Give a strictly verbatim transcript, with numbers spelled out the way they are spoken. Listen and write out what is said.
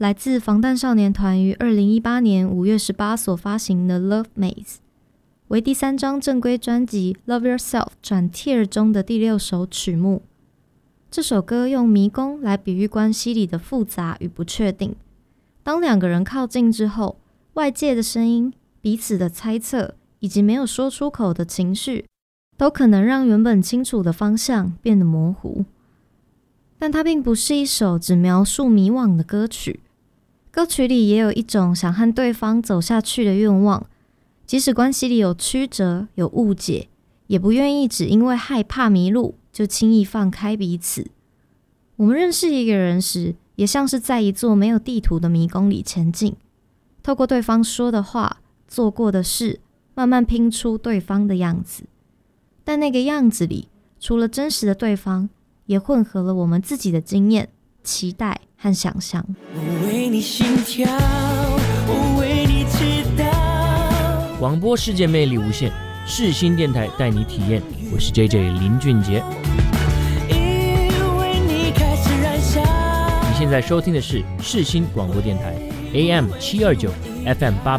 来自防弹少年团于二零一八年五月十八所发行的 Love Maze， 为第三张正规专辑 Love Yourself 转 Tear 中的第六首曲目。这首歌用迷宫来比喻关系里的复杂与不确定。当两个人靠近之后，外界的声音、彼此的猜测以及没有说出口的情绪，都可能让原本清楚的方向变得模糊。但它并不是一首只描述迷惘的歌曲，歌曲里也有一种想和对方走下去的愿望，即使关系里有曲折、有误解，也不愿意只因为害怕迷路就轻易放开彼此。我们认识一个人时，也像是在一座没有地图的迷宫里前进，透过对方说的话、做过的事，慢慢拼出对方的样子。但那个样子里，除了真实的对方，也混合了我们自己的经验、期待和想象。 我为你心跳，我为你祈祷。 广播世界魅力无限，世新电台带你体验。我是 J J 林俊杰。 因为你开始燃烧。 你现在收听的是世新广播电台 A M 七二九 F M 八。